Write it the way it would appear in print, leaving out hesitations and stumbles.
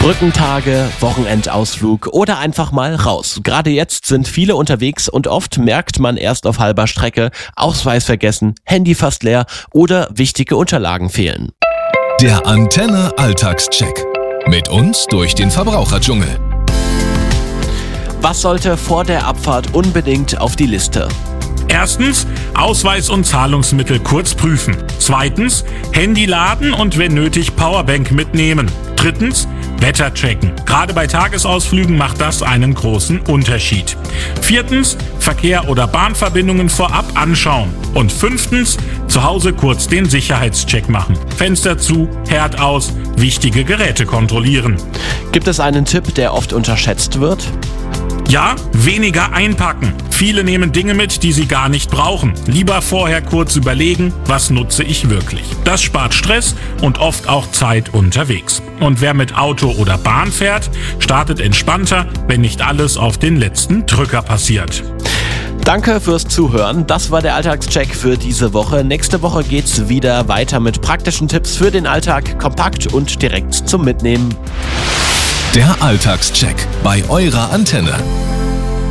Brückentage, Wochenendausflug oder einfach mal raus. Gerade jetzt sind viele unterwegs und oft merkt man erst auf halber Strecke, Ausweis vergessen, Handy fast leer oder wichtige Unterlagen fehlen. Der Antenne Alltagscheck. Mit uns durch den Verbraucherdschungel. Was sollte vor der Abfahrt unbedingt auf die Liste? Erstens, Ausweis und Zahlungsmittel kurz prüfen. Zweitens, Handy laden und wenn nötig Powerbank mitnehmen. Drittens, Wetter checken. Gerade bei Tagesausflügen macht das einen großen Unterschied. Viertens, Verkehr oder Bahnverbindungen vorab anschauen. Und fünftens, zu Hause kurz den Sicherheitscheck machen. Fenster zu, Herd aus, wichtige Geräte kontrollieren. Gibt es einen Tipp, der oft unterschätzt wird? Ja, weniger einpacken. Viele nehmen Dinge mit, die sie gar nicht brauchen. Lieber vorher kurz überlegen, was nutze ich wirklich. Das spart Stress und oft auch Zeit unterwegs. Und wer mit Auto oder Bahn fährt, startet entspannter, wenn nicht alles auf den letzten Drücker passiert. Danke fürs Zuhören. Das war der Alltagscheck für diese Woche. Nächste Woche geht's wieder weiter mit praktischen Tipps für den Alltag, kompakt und direkt zum Mitnehmen. Der Alltagscheck bei eurer Antenne.